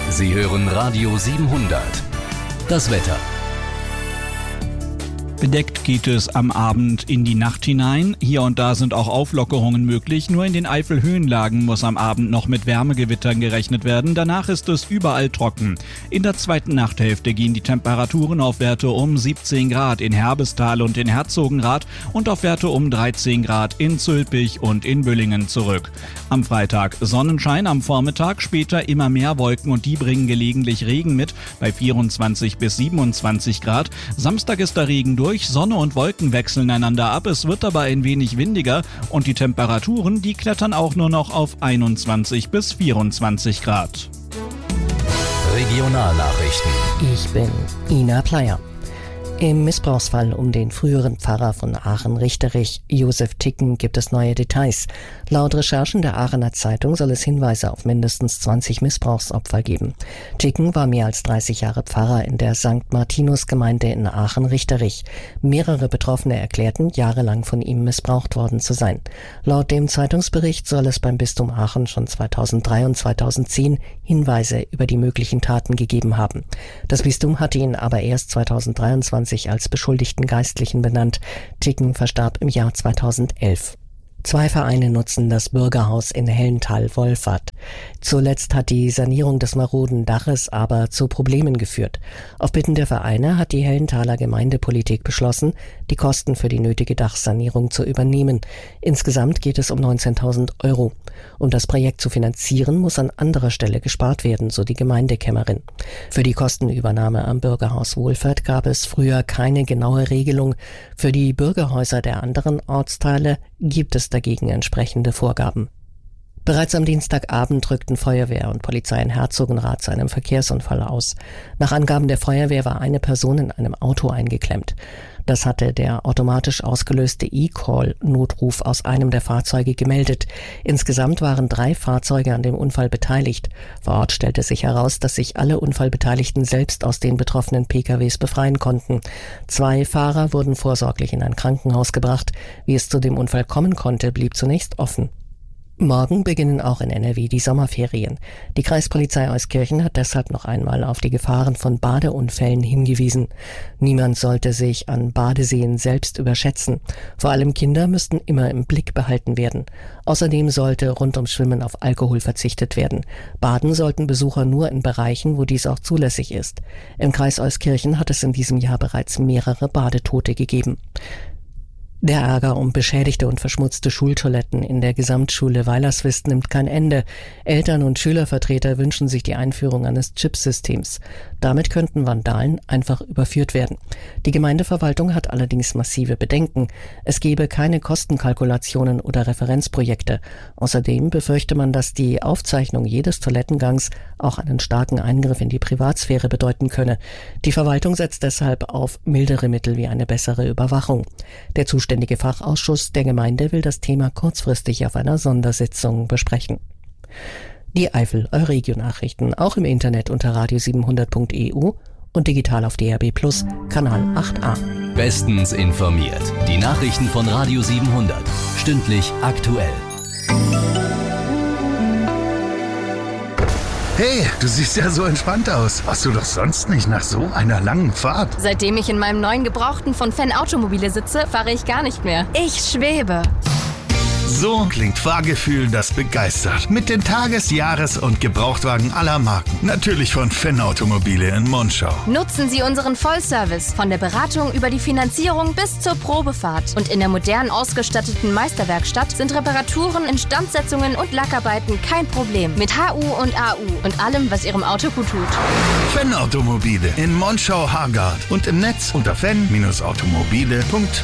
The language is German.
Sie hören Radio 700. Das Wetter. Bedeckt geht es am Abend in die Nacht hinein. Hier und da sind auch Auflockerungen möglich. Nur in den Eifelhöhenlagen muss am Abend noch mit Wärmegewittern gerechnet werden. Danach ist es überall trocken. In der zweiten Nachthälfte gehen die Temperaturen auf Werte um 17 Grad in Herbestal und in Herzogenrath und auf Werte um 13 Grad in Zülpich und in Büllingen zurück. Am Freitag Sonnenschein am Vormittag, später immer mehr Wolken und die bringen gelegentlich Regen mit bei 24 bis 27 Grad. Samstag ist der Regen durch. Sonne und Wolken wechseln einander ab, es wird aber ein wenig windiger und die Temperaturen, die klettern auch nur noch auf 21 bis 24 Grad. Regionalnachrichten. Ich bin Ina Pleyer. Im Missbrauchsfall um den früheren Pfarrer von Aachen-Richterich, Josef Ticken, gibt es neue Details. Laut Recherchen der Aachener Zeitung soll es Hinweise auf mindestens 20 Missbrauchsopfer geben. Ticken war mehr als 30 Jahre Pfarrer in der St. Martinus-Gemeinde in Aachen-Richterich. Mehrere Betroffene erklärten, jahrelang von ihm missbraucht worden zu sein. Laut dem Zeitungsbericht soll es beim Bistum Aachen schon 2003 und 2010 Hinweise über die möglichen Taten gegeben haben. Das Bistum hatte ihn aber erst 2023 als beschuldigten Geistlichen benannt. Ticken verstarb im Jahr 2011. 2 Vereine nutzen das Bürgerhaus in Hellenthal-Wolfert. Zuletzt hat die Sanierung des maroden Daches aber zu Problemen geführt. Auf Bitten der Vereine hat die Hellenthaler Gemeindepolitik beschlossen, die Kosten für die nötige Dachsanierung zu übernehmen. Insgesamt geht es um 19.000 €. Um das Projekt zu finanzieren, muss an anderer Stelle gespart werden, so die Gemeindekämmerin. Für die Kostenübernahme am Bürgerhaus Wolfert gab es früher keine genaue Regelung. Für die Bürgerhäuser der anderen Ortsteile gibt es dagegen entsprechende Vorgaben. Bereits am Dienstagabend rückten Feuerwehr und Polizei in Herzogenrath zu einem Verkehrsunfall aus. Nach Angaben der Feuerwehr war eine Person in einem Auto eingeklemmt. Das hatte der automatisch ausgelöste E-Call-Notruf aus einem der Fahrzeuge gemeldet. Insgesamt waren 3 Fahrzeuge an dem Unfall beteiligt. Vor Ort stellte sich heraus, dass sich alle Unfallbeteiligten selbst aus den betroffenen PKWs befreien konnten. 2 Fahrer wurden vorsorglich in ein Krankenhaus gebracht. Wie es zu dem Unfall kommen konnte, blieb zunächst offen. Morgen beginnen auch in NRW die Sommerferien. Die Kreispolizei Euskirchen hat deshalb noch einmal auf die Gefahren von Badeunfällen hingewiesen. Niemand sollte sich an Badeseen selbst überschätzen. Vor allem Kinder müssten immer im Blick behalten werden. Außerdem sollte rund ums Schwimmen auf Alkohol verzichtet werden. Baden sollten Besucher nur in Bereichen, wo dies auch zulässig ist. Im Kreis Euskirchen hat es in diesem Jahr bereits mehrere Badetote gegeben. Der Ärger um beschädigte und verschmutzte Schultoiletten in der Gesamtschule Weilerswist nimmt kein Ende. Eltern und Schülervertreter wünschen sich die Einführung eines Chipsystems. Damit könnten Vandalen einfach überführt werden. Die Gemeindeverwaltung hat allerdings massive Bedenken. Es gebe keine Kostenkalkulationen oder Referenzprojekte. Außerdem befürchte man, dass die Aufzeichnung jedes Toilettengangs auch einen starken Eingriff in die Privatsphäre bedeuten könne. Die Verwaltung setzt deshalb auf mildere Mittel wie eine bessere Überwachung. Der zuständige Fachausschuss der Gemeinde will das Thema kurzfristig auf einer Sondersitzung besprechen. Die Eifel-Euregio-Nachrichten auch im Internet unter radio700.eu und digital auf DAB+ Kanal 8a. Bestens informiert. Die Nachrichten von Radio 700. Stündlich aktuell. Hey, du siehst ja so entspannt aus. Warst du doch sonst nicht nach so einer langen Fahrt? Seitdem ich in meinem neuen Gebrauchten von Fenn Automobile sitze, fahre ich gar nicht mehr. Ich schwebe. So klingt Fahrgefühl, das begeistert. Mit den Tages-, Jahres- und Gebrauchtwagen aller Marken. Natürlich von Fenn Automobile in Monschau. Nutzen Sie unseren Vollservice von der Beratung über die Finanzierung bis zur Probefahrt. Und in der modern ausgestatteten Meisterwerkstatt sind Reparaturen, Instandsetzungen und Lackarbeiten kein Problem. Mit HU und AU und allem, was Ihrem Auto gut tut. Fenn Automobile in Monschau-Hargard und im Netz unter fenn-automobile.de.